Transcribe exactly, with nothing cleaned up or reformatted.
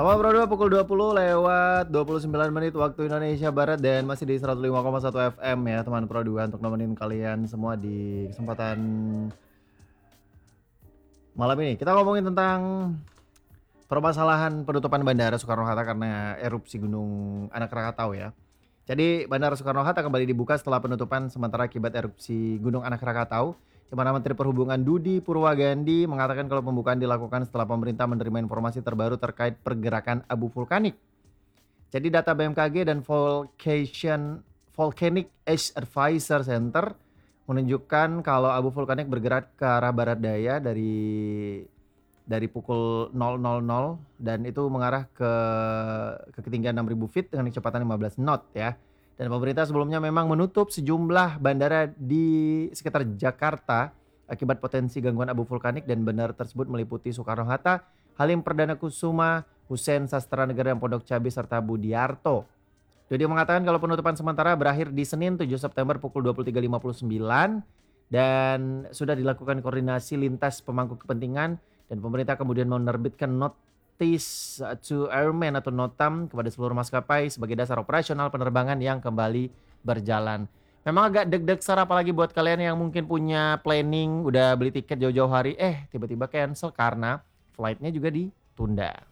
Halo Bro, dua pukul dua puluh lewat dua puluh sembilan menit waktu Indonesia Barat dan masih di seratus lima koma satu F M ya teman Pro dua untuk nemenin kalian semua di kesempatan malam ini. Kita ngomongin tentang permasalahan penutupan Bandara Soekarno-Hatta karena erupsi Gunung Anak Rakatau ya. Jadi Bandara Soekarno-Hatta kembali dibuka setelah penutupan sementara akibat erupsi Gunung Anak Rakatau, di mana Menteri Perhubungan Dudi Purwagandi mengatakan kalau pembukaan dilakukan setelah pemerintah menerima informasi terbaru terkait pergerakan abu vulkanik. Jadi data B M K G dan Volcation Volcanic Ash Advisor Center menunjukkan kalau abu vulkanik bergerak ke arah barat daya dari dari pukul nol nol nol dan itu mengarah ke ke ketinggian enam ribu feet dengan kecepatan lima belas knot ya. Dan pemerintah sebelumnya memang menutup sejumlah bandara di sekitar Jakarta akibat potensi gangguan abu vulkanik dan bandara tersebut meliputi Soekarno-Hatta, Halim Perdana Kusuma, Hussein Sastra Negara dan Pondok Cabe serta Budiarto. Dodi mengatakan kalau penutupan sementara berakhir di Senin tujuh September pukul dua puluh tiga lima puluh sembilan dan sudah dilakukan koordinasi lintas pemangku kepentingan dan pemerintah kemudian menerbitkan notice to airmen atau notam kepada seluruh maskapai sebagai dasar operasional penerbangan yang kembali berjalan. Memang agak deg-deg Sar, apalagi buat kalian yang mungkin punya planning udah beli tiket jauh-jauh hari, eh tiba-tiba cancel karena flightnya juga ditunda.